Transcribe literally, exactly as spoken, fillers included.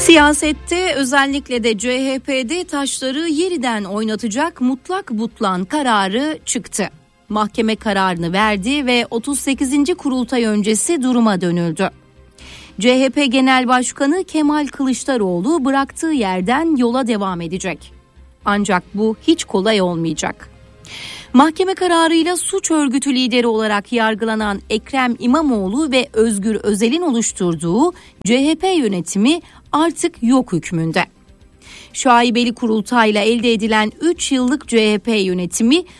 Siyasette, özellikle de C H P'de taşları yeniden oynatacak mutlak butlan kararı çıktı. Mahkeme kararını verdi ve otuz sekizinci kurultay öncesi duruma dönüldü. C H P Genel Başkanı Kemal Kılıçdaroğlu bıraktığı yerden yola devam edecek. Ancak bu hiç kolay olmayacak. Mahkeme kararıyla suç örgütü lideri olarak yargılanan Ekrem İmamoğlu ve Özgür Özel'in oluşturduğu C H P yönetimi artık yok hükmünde. Şaibeli kurultayla elde edilen üç yıllık C H P yönetimi